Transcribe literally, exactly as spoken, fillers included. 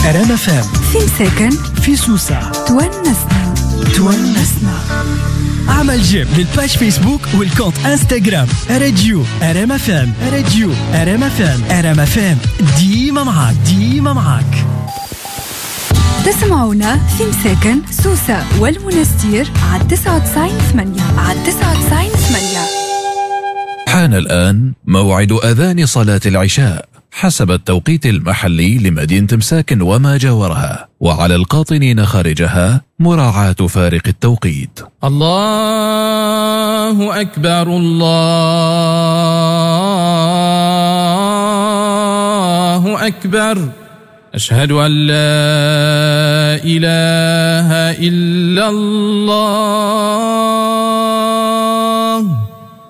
أرام فام في مساكن في سوسة تونسنا تونسنا. اعمل جيم للباج فيسبوك والكونت انستغرام راديو أرام فام. راديو أرام فام. أرام فام ديما معاك ديما معاك. تسمعونا في مساكن سوسة والمنستير على تسعة وتسعين ثمانية على تسعة وتسعين ثمانية. حان الآن موعد أذان صلاة العشاء حسب التوقيت المحلي لمدينة مساكن وما جاورها، وعلى القاطنين خارجها مراعاة فارق التوقيت. الله أكبر الله أكبر، أشهد أن لا إله إلا الله.